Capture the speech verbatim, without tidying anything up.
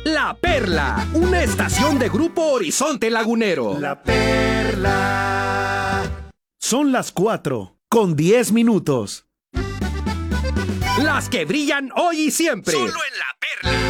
La Perla, una estación de Grupo Horizonte Lagunero. La Perla. Son las cuatro, con diez minutos. Las que brillan hoy y siempre. Solo en La Perla.